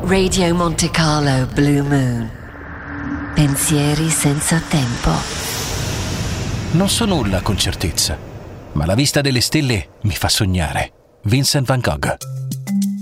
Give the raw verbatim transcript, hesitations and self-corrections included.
Radio Monte Carlo Blue Moon. Pensieri senza tempo. Non so nulla con certezza, ma la vista delle stelle mi fa sognare. Vincent van Gogh.